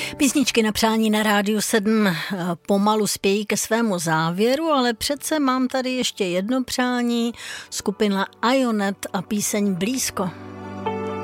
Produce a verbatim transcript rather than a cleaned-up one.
Písničky na přání na Rádiu sedm pomalu spějí ke svému závěru, ale přece mám tady ještě jedno přání, skupina Ionet a píseň Blízko.